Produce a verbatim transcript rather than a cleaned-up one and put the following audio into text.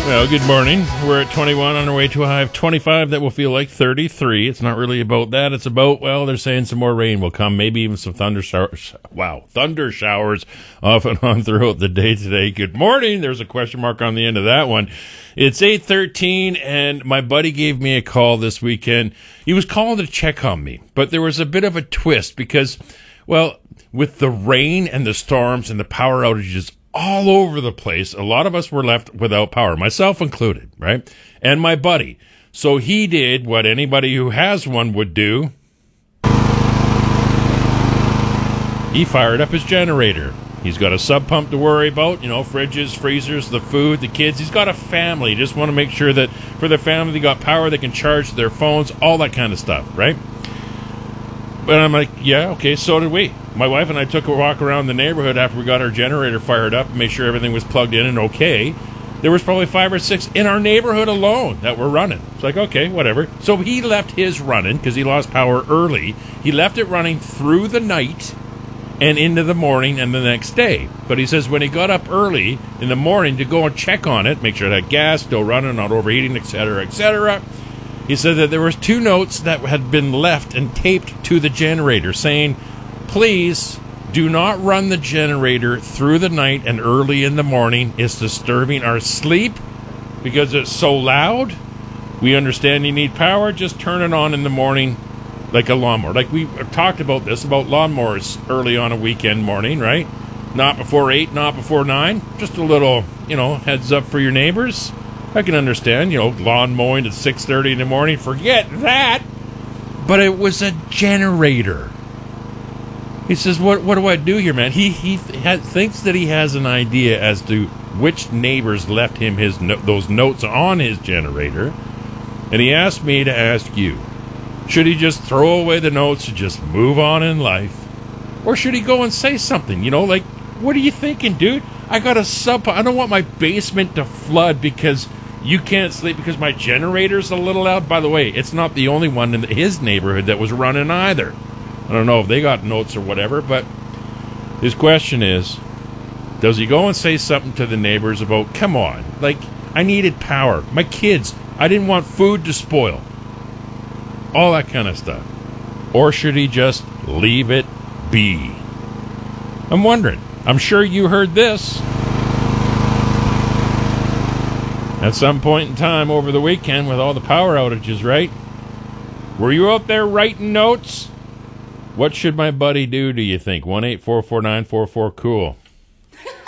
Well, good morning. We're at twenty-one on our way to a high of twenty-five that will feel like thirty-three. It's not really about that. It's about, well, they're saying some more rain will come, maybe even some thunder showers. Wow, thunder showers off and on throughout the day today. Good morning. There's a question mark on the end of that one. It's eight thirteen, and my buddy gave me a call this weekend. He was calling to check on me, but there was a bit of a twist because, well, with the rain and the storms and the power outages all over the place, a lot of us were left without power, myself included, right? And my buddy. So he did what anybody who has one would do. He fired up his generator. He's got a sub pump to worry about, you know, fridges, freezers, the food, the kids. He's got a family. Just want to make sure that for their family, they got power, they can charge their phones, all that kind of stuff, right? But I'm like, yeah, okay, so did we. My wife and I took a walk around the neighborhood after we got our generator fired up and made sure everything was plugged in and okay. There was probably five or six in our neighborhood alone that were running. It's like, okay, whatever. So he left his running because he lost power early. He left it running through the night and into the morning and the next day. But he says when he got up early in the morning to go and check on it, make sure it had gas, still running, not overheating, et cetera, et cetera, he said that there was two notes that had been left and taped to the generator saying, please do not run the generator through the night and early in the morning. It's disturbing our sleep because it's so loud. We understand you need power. Just turn it on in the morning like a lawnmower. Like we talked about this, about lawnmowers early on a weekend morning, right? Not before eight, not before nine. Just a little, you know, heads up for your neighbors. I can understand, you know, lawn mowing at six thirty in the morning. Forget that. But it was a generator. He says, what what do I do here, man? He he ha- thinks that he has an idea as to which neighbors left him his no- those notes on his generator. And he asked me to ask you, should he just throw away the notes and just move on in life? Or should he go and say something? You know, like, what are you thinking, dude? I got a sub... I don't want my basement to flood because you can't sleep because my generator's a little loud. By the way, it's not the only one in his neighborhood that was running either. I don't know if they got notes or whatever, but his question is, does he go and say something to the neighbors about, come on, like, I needed power. My kids, I didn't want food to spoil. All that kind of stuff. Or should he just leave it be? I'm wondering. I'm sure you heard this. At some point in time over the weekend with all the power outages, right? Were you out there writing notes? What should my buddy do, do you think? one eight four four nine four four cool.